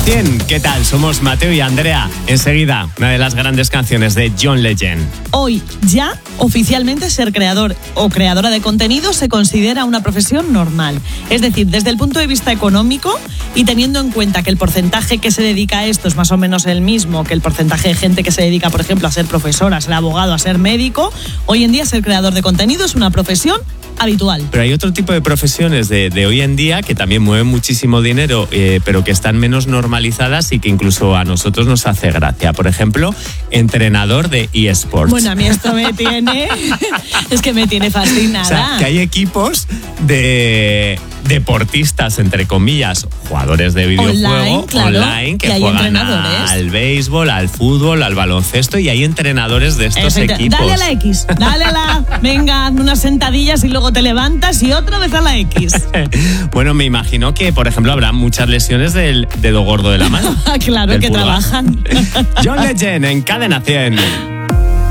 100. ¿Qué tal? Somos Mateo y Andrea. Enseguida, una de las grandes canciones de John Legend. Hoy, ya oficialmente ser creador o creadora de contenido se considera una profesión normal. Es decir, desde el punto de vista económico y teniendo en cuenta que el porcentaje que se dedica a esto es más o menos el mismo que el porcentaje de gente que se dedica, por ejemplo, a ser profesora, a ser abogado, a ser médico, hoy en día ser creador de contenido es una profesión habitual. Pero hay otro tipo de profesiones de hoy en día que también mueven muchísimo dinero, pero que están menos normalizadas y que incluso a nosotros nos hace gracia. Por ejemplo, entrenador de eSports. Bueno, a mí esto me tiene... es que me tiene fascinada. O sea, que hay equipos de deportistas, entre comillas, jugadores de videojuego online que juegan al béisbol, al fútbol, al baloncesto, y hay entrenadores de estos equipos. Dale a la X, dale a la... Venga, unas sentadillas y luego te levantas y otra vez a la X. Bueno, me imagino que, por ejemplo, habrá muchas lesiones del dedo gordo de la mano. Claro, que trabajan. John Legend en Cadena 100.